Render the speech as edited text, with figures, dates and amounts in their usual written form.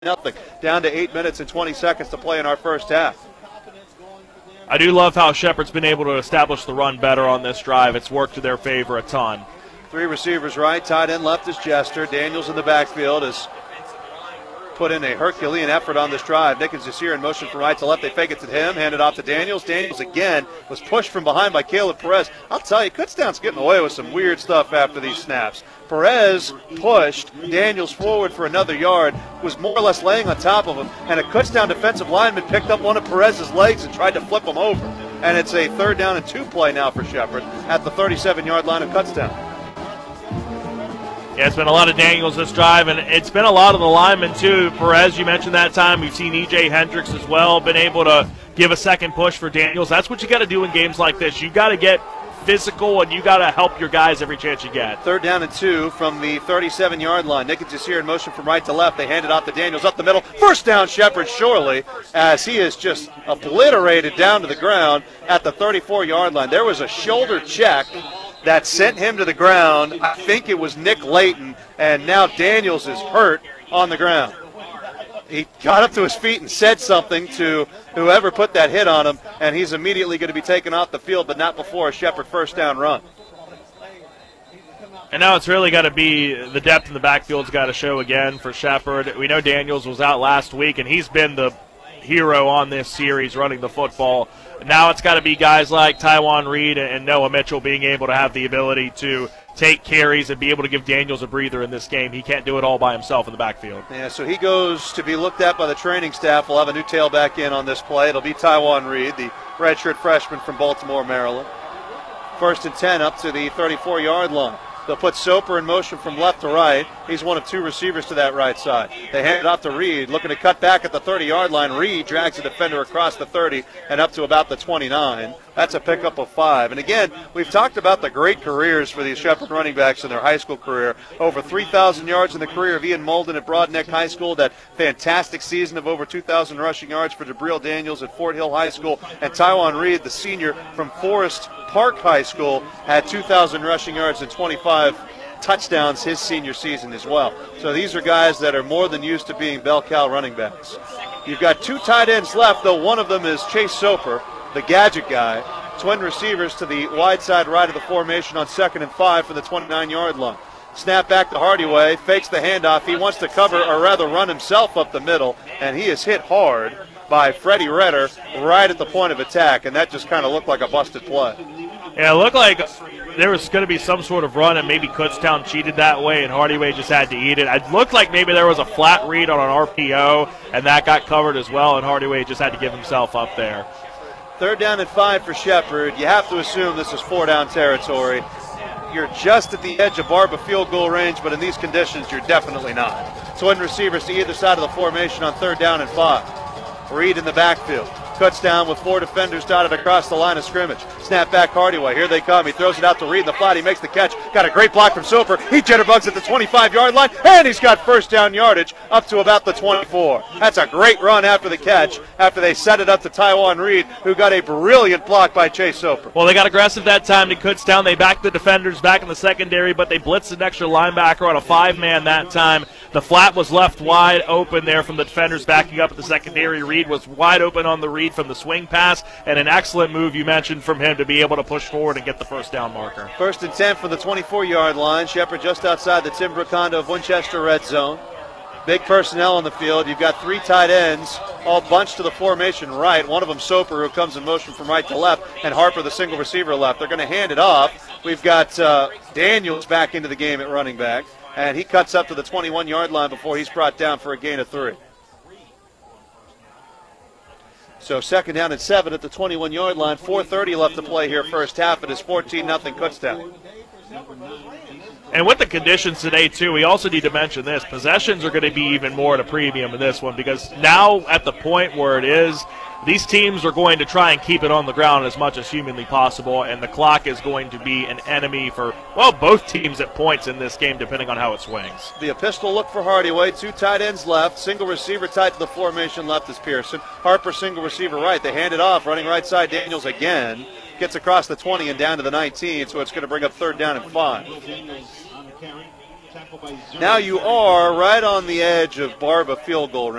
nothing. Down to 8 minutes and 20 seconds to play in our first half. I do love how Shepherd's been able to establish the run better on this drive. It's worked to their favor a ton. Three receivers right, tight end left is Jester. Daniels in the backfield has put in a Herculean effort on this drive. Nickens is here in motion from right to left. They fake it to him, hand it off to Daniels. Daniels again was pushed from behind by Caleb Perez. I'll tell you, Kutztown's getting away with some weird stuff after these snaps. Perez pushed Daniels forward for another yard, was more or less laying on top of him, and a Kutztown defensive lineman picked up one of Perez's legs and tried to flip him over. And it's a 3rd down and 2 play now for Shepherd at the 37-yard line of Kutztown. Yeah, it's been a lot of Daniels this drive, and it's been a lot of the linemen too. Perez, you mentioned that time. We've seen E.J. Hendricks as well, been able to give a second push for Daniels. That's what you got to do in games like this. You got to get physical, and you got to help your guys every chance you get. 3rd down and 2 from the 37-yard line. Nickens is here in motion from right to left. They hand it off to Daniels up the middle. First down, Shepherd surely, as he is just obliterated down to the ground at the 34-yard line. There was a shoulder check that sent him to the ground. I think it was Nick Layton, and now Daniels is hurt on the ground. He got up to his feet and said something to whoever put that hit on him, and he's immediately going to be taken off the field, but not before a Shepherd first down run. And now it's really got to be the depth in the backfield's got to show again for Shepherd. We know Daniels was out last week, and he's been the hero on this series running the football. Now it's got to be guys like Taiwan Reed and Noah Mitchell being able to have the ability to take carries and be able to give Daniels a breather in this game. He can't do it all by himself in the backfield. Yeah, so he goes to be looked at by the training staff. We'll have a new tailback in on this play. It'll be Taiwan Reed, the redshirt freshman from Baltimore, Maryland. 1st and 10 up to the 34-yard line. They'll put Soper in motion from left to right. He's one of 2 receivers to that right side. They hand it off to Reed, looking to cut back at the 30-yard line. Reed drags the defender across the 30 and up to about the 29. That's a pickup of 5. And again, we've talked about the great careers for these Shepherd running backs in their high school career. Over 3,000 yards in the career of Ian Molden at Broadneck High School. That fantastic season of over 2,000 rushing yards for Jabril Daniels at Fort Hill High School. And Taiwan Reed, the senior from Forest Park High School, had 2,000 rushing yards and 25 touchdowns his senior season as well. So these are guys that are more than used to being Bell Cal running backs. You've got 2 tight ends left, though one of them is Chase Soper, the gadget guy. Twin receivers to the wide side right of the formation on 2nd and 5 from the 29-yard line. Snap back to Hardyway, fakes the handoff. He wants to cover, or rather run himself up the middle, and he is hit hard by Freddie Redder right at the point of attack, and that just kind of looked like a busted play. Yeah, it looked like there was going to be some sort of run, and maybe Kutztown cheated that way, and Hardyway just had to eat it. It looked like maybe there was a flat read on an RPO, and that got covered as well, and Hardyway just had to give himself up there. 3rd down and 5 for Shepherd. You have to assume this is 4-down territory. You're just at the edge of Barba field goal range, but in these conditions, you're definitely not. Twin receivers to either side of the formation on 3rd down and 5. Reed in the backfield. Kutztown with 4 defenders dotted across the line of scrimmage. Snap back Hardyway. Here they come. He throws it out to Reed in the flat. He makes the catch. Got a great block from Soper. He jitterbugs at the 25-yard line, and he's got first down yardage up to about the 24. That's a great run after the catch, after they set it up to Taiwan Reed, who got a brilliant block by Chase Soper. Well, they got aggressive that time to Kutztown. They backed the defenders back in the secondary, but they blitzed an extra linebacker on a 5-man that time. The flat was left wide open there from the defenders backing up at the secondary. Reed was wide open on the read from the swing pass, and an excellent move you mentioned from him to be able to push forward and get the first down marker. 1st and 10 from the 24-yard line. Shepherd just outside the Tim Brocondo of Winchester red zone. Big personnel on the field. You've got 3 tight ends all bunched to the formation right. One of them Soper, who comes in motion from right to left, and Harper, the single receiver, left. They're going to hand it off. We've got Daniels back into the game at running back, and he cuts up to the 21-yard line before he's brought down for a gain of 3. So 2nd down and 7 at the 21-yard line. 4:30 left to play here first half. It is 14-0 Kutztown. And with the conditions today, too, we also need to mention this. Possessions are going to be even more at a premium in this one, because now at the point where it is, these teams are going to try and keep it on the ground as much as humanly possible, and the clock is going to be an enemy for, well, both teams at points in this game, depending on how it swings. The pistol look for Hardyway. 2 tight ends left. Single receiver tied to the formation left is Pearson. Harper, single receiver right. They hand it off. Running right side, Daniels again. Gets across the 20 and down to the 19, so it's going to bring up 3rd down and 5. Now you are right on the edge of Barba field goal range.